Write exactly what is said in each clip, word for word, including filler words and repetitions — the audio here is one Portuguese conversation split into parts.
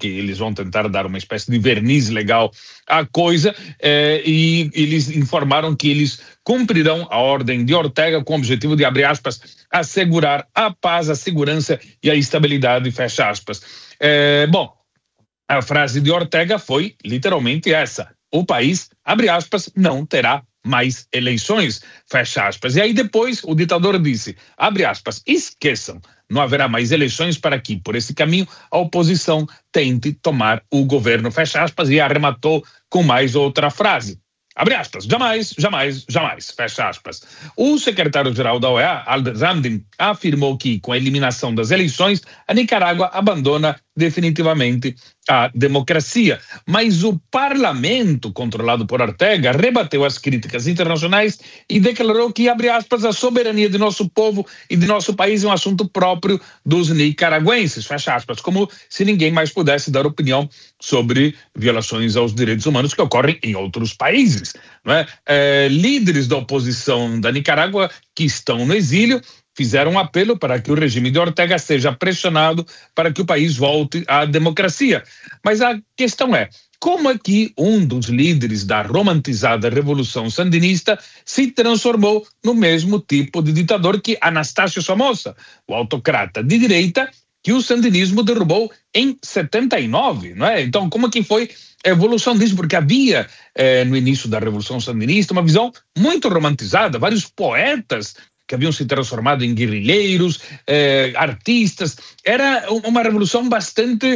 que eles vão tentar dar uma espécie de verniz legal à coisa, eh, e eles informaram que eles cumprirão a ordem de Ortega com o objetivo de, abre aspas, assegurar a paz, a segurança e a estabilidade, fecha aspas. Eh, bom, a frase de Ortega foi literalmente essa: o país, abre aspas, não terá mais eleições, fecha aspas. E aí depois o ditador disse, abre aspas, esqueçam, não haverá mais eleições para que, por esse caminho, a oposição tente tomar o governo, fecha aspas, e arrematou com mais outra frase. Abre aspas, jamais, jamais, jamais, fecha aspas. O secretário-geral da O E A, Al Ramdin, afirmou que, com a eliminação das eleições, a Nicarágua abandona definitivamente a democracia. Mas o parlamento, controlado por Ortega, rebateu as críticas internacionais e declarou que, abre aspas, a soberania de nosso povo e de nosso país é um assunto próprio dos nicaragüenses, fecha aspas, como se ninguém mais pudesse dar opinião sobre violações aos direitos humanos que ocorrem em outros países, não é? É, líderes da oposição da Nicarágua que estão no exílio fizeram um apelo para que o regime de Ortega seja pressionado para que o país volte à democracia. Mas a questão é, como é que um dos líderes da romantizada revolução sandinista se transformou no mesmo tipo de ditador que Anastácio Somoza, o autocrata de direita que o sandinismo derrubou em setenta e nove, não é? Então, como é que foi a evolução disso? Porque havia, eh, no início da revolução sandinista, uma visão muito romantizada, vários poetas que haviam se transformado em guerrilheiros, eh, artistas. Era uma revolução bastante...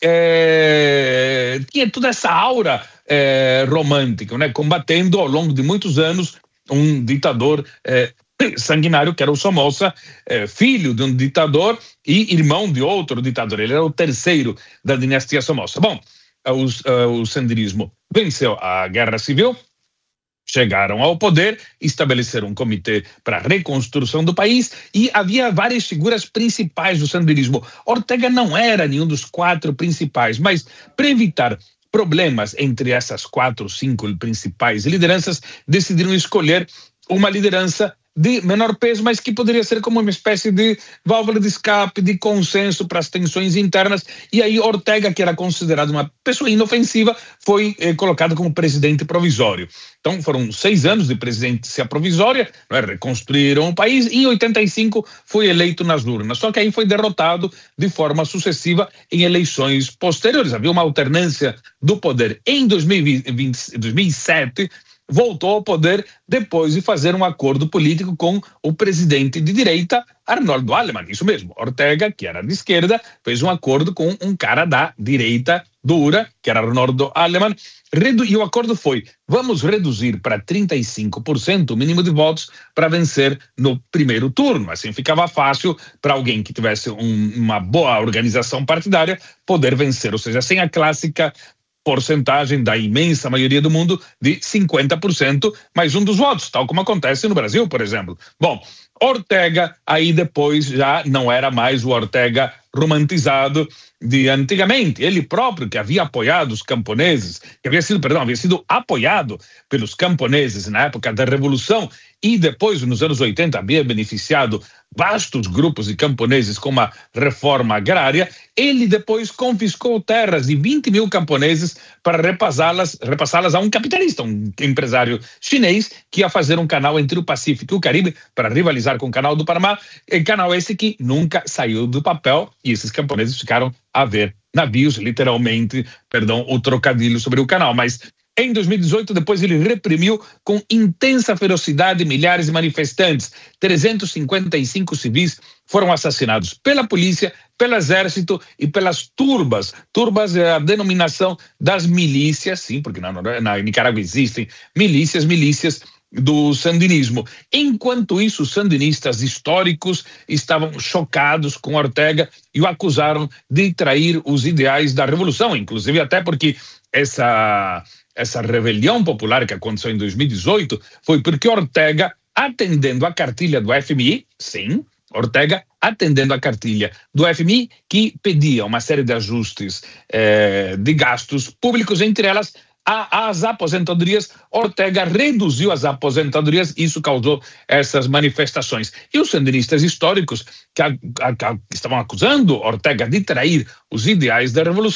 Eh, tinha toda essa aura eh, romântica, né? Combatendo ao longo de muitos anos um ditador eh, sanguinário que era o Somoza, eh, filho de um ditador e irmão de outro ditador. Ele era o terceiro da dinastia Somoza. Bom, os, uh, o sandinismo venceu a guerra civil, chegaram ao poder, estabeleceram um comitê para a reconstrução do país e havia várias figuras principais do sandinismo. Ortega não era nenhum dos quatro principais, mas para evitar problemas entre essas quatro, cinco principais lideranças, decidiram escolher uma liderança de menor peso, mas que poderia ser como uma espécie de válvula de escape, de consenso para as tensões internas. E aí Ortega, que era considerado uma pessoa inofensiva, foi eh, colocado como presidente provisório. Então foram seis anos de presidência provisória, não é? Reconstruíram o país e em oitenta e cinco foi eleito nas urnas. Só que aí foi derrotado de forma sucessiva em eleições posteriores. Havia uma alternância do poder. Em dois mil e vinte, dois mil e sete, voltou ao poder depois de fazer um acordo político com o presidente de direita, Arnoldo Alemán. Isso mesmo, Ortega, que era de esquerda, fez um acordo com um cara da direita dura, que era Arnoldo Alemán, e o acordo foi, vamos reduzir para trinta e cinco por cento o mínimo de votos para vencer no primeiro turno. Assim ficava fácil para alguém que tivesse um, uma boa organização partidária poder vencer, ou seja, sem a clássica porcentagem da imensa maioria do mundo de cinquenta por cento mais um dos votos, tal como acontece no Brasil, por exemplo. Bom, Ortega aí depois já não era mais o Ortega romantizado de antigamente. Ele próprio, que havia apoiado os camponeses, que havia sido, perdão, havia sido apoiado pelos camponeses na época da Revolução e depois, nos anos oitenta, havia beneficiado vastos grupos de camponeses com uma reforma agrária, ele depois confiscou terras de vinte mil camponeses para repassá-las repassá-las a um capitalista, um empresário chinês que ia fazer um canal entre o Pacífico e o Caribe para rivalizar com o canal do Panamá, canal esse que nunca saiu do papel e esses camponeses ficaram a ver navios, literalmente, perdão, o trocadilho sobre o canal, mas em dois mil e dezoito, depois ele reprimiu com intensa ferocidade milhares de manifestantes. trezentos e cinquenta e cinco civis foram assassinados pela polícia, pelo exército e pelas turbas. Turbas é a denominação das milícias, sim, porque na, na Nicarágua existem milícias, milícias do sandinismo. Enquanto isso, os sandinistas históricos estavam chocados com Ortega e o acusaram de trair os ideais da revolução, inclusive até porque essa... Essa rebelião popular que aconteceu em dois mil e dezoito foi porque Ortega, atendendo a cartilha do F M I, sim, Ortega atendendo a cartilha do F M I, que pedia uma série de ajustes eh, de gastos públicos, entre elas a, as aposentadorias, Ortega reduziu as aposentadorias, isso causou essas manifestações. E os sandinistas históricos que, a, a, que estavam acusando Ortega de trair os ideais da revolução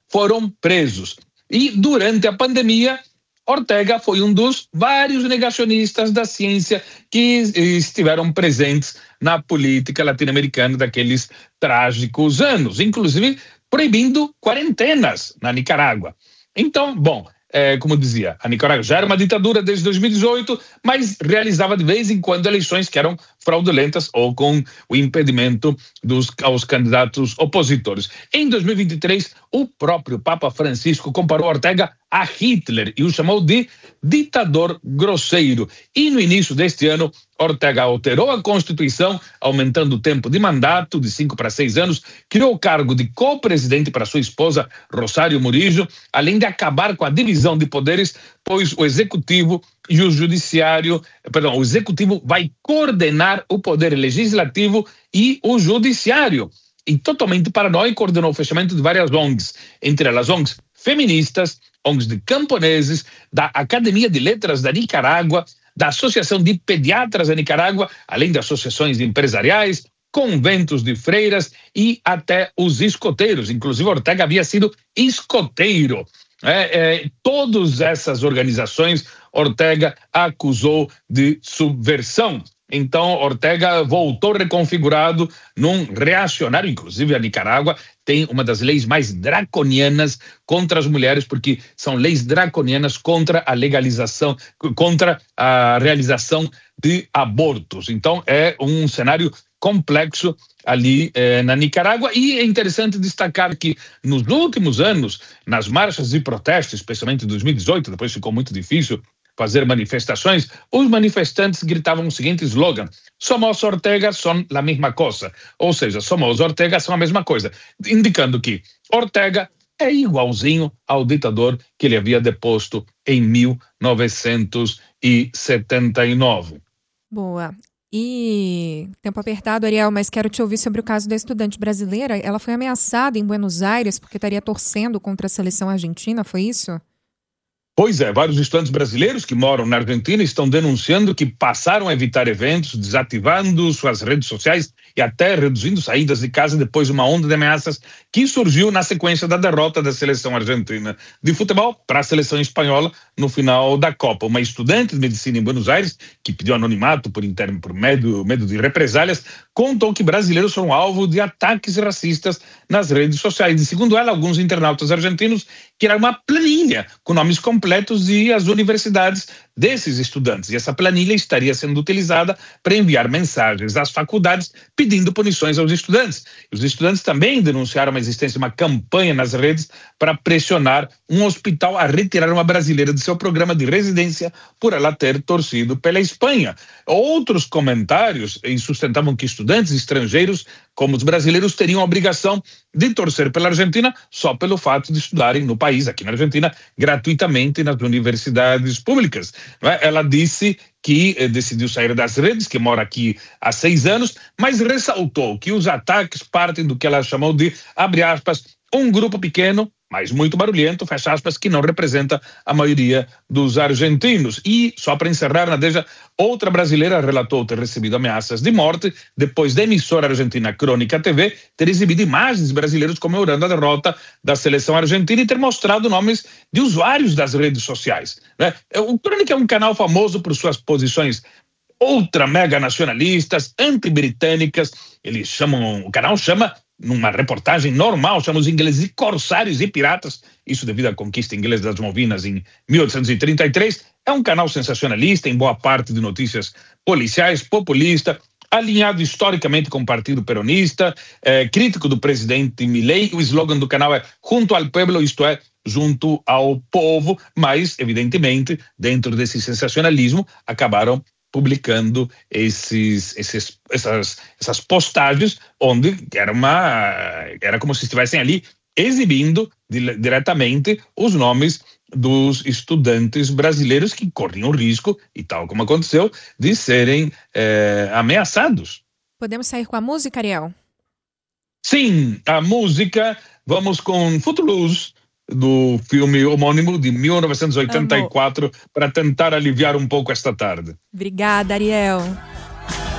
foram presos. E durante a pandemia, Ortega foi um dos vários negacionistas da ciência que estiveram presentes na política latino-americana daqueles trágicos anos, inclusive proibindo quarentenas na Nicarágua. Então, bom, é, como dizia, a Nicarágua já era uma ditadura desde dois mil e dezoito, mas realizava de vez em quando eleições que eram fraudulentas ou com o impedimento dos aos candidatos opositores. Em dois mil e vinte e três, o próprio Papa Francisco comparou Ortega a Hitler e o chamou de ditador grosseiro. E no início deste ano, Ortega alterou a Constituição, aumentando o tempo de mandato de cinco para seis anos, criou o cargo de co-presidente para sua esposa, Rosário Murillo, além de acabar com a divisão de poderes, pois o executivo e o judiciário, perdão, o executivo vai coordenar o poder legislativo e o judiciário. E totalmente paranoico, ordenou o fechamento de várias O N Gs, entre elas O N Gs feministas, O N Gs de camponeses, da Academia de Letras da Nicarágua, da Associação de Pediatras da Nicarágua, além de associações empresariais, conventos de freiras e até os escoteiros. Inclusive, Ortega havia sido escoteiro. É, é, todas essas organizações Ortega acusou de subversão. Então, Ortega voltou reconfigurado num reacionário. Inclusive, a Nicarágua tem uma das leis mais draconianas contra as mulheres, porque são leis draconianas contra a legalização, contra a realização de abortos. Então, é um cenário complexo ali eh, na Nicarágua. E é interessante destacar que nos últimos anos, nas marchas de protesto, especialmente em dois mil e dezoito, depois ficou muito difícil fazer manifestações, os manifestantes gritavam o seguinte slogan: "Somos Ortega, son la misma cosa", ou seja, somos Ortega, são a mesma coisa, indicando que Ortega é igualzinho ao ditador que ele havia deposto em mil novecentos e setenta e nove. Boa. E tempo apertado, Ariel, mas quero te ouvir sobre o caso da estudante brasileira. Ela foi ameaçada em Buenos Aires porque estaria torcendo contra a seleção argentina, foi isso? Pois é, vários estudantes brasileiros que moram na Argentina estão denunciando que passaram a evitar eventos, desativando suas redes sociais e até reduzindo saídas de casa depois de uma onda de ameaças que surgiu na sequência da derrota da seleção argentina de futebol para a seleção espanhola no final da Copa. Uma estudante de medicina em Buenos Aires, que pediu anonimato por, interno, por medo, medo de represálias, contou que brasileiros foram alvo de ataques racistas nas redes sociais. E segundo ela, alguns internautas argentinos criaram uma planilha com nomes completos e as universidades desses estudantes. E essa planilha estaria sendo utilizada para enviar mensagens às faculdades pedindo punições aos estudantes. Os estudantes também denunciaram a existência de uma campanha nas redes para pressionar um hospital a retirar uma brasileira de seu programa de residência por ela ter torcido pela Espanha. Outros comentários sustentavam que estudantes estrangeiros, como os brasileiros, teriam a obrigação de torcer pela Argentina só pelo fato de estudarem no país, aqui na Argentina, gratuitamente nas universidades públicas. Ela disse que eh, decidiu sair das redes, que mora aqui há seis anos, mas ressaltou que os ataques partem do que ela chamou de, abre aspas, um grupo pequeno, mas muito barulhento, fecha aspas, que não representa a maioria dos argentinos. E, só para encerrar, Nadeja, outra brasileira relatou ter recebido ameaças de morte depois da emissora argentina Crônica T V ter exibido imagens de brasileiros comemorando a derrota da seleção argentina e ter mostrado nomes de usuários das redes sociais, né? O Crônica é um canal famoso por suas posições ultra mega nacionalistas, anti-britânicas. Eles chamam, o canal chama, numa reportagem normal, chama os ingleses de corsários e piratas, isso devido à conquista inglesa das Malvinas em mil oitocentos e trinta e três. É um canal sensacionalista, em boa parte de notícias policiais, populista, alinhado historicamente com o Partido Peronista, é, crítico do presidente Milei. O slogan do canal é "Junto al pueblo", isto é, junto ao povo, mas, evidentemente, dentro desse sensacionalismo, acabaram publicando esses, esses, essas, essas postagens onde era, uma, era como se estivessem ali exibindo di, diretamente os nomes dos estudantes brasileiros que corriam o risco, e tal como aconteceu, de serem é, ameaçados. Podemos sair com a música, Ariel? Sim, a música, vamos com Footloose, do filme homônimo de mil novecentos e oitenta e quatro, para tentar aliviar um pouco esta tarde. Obrigada, Ariel.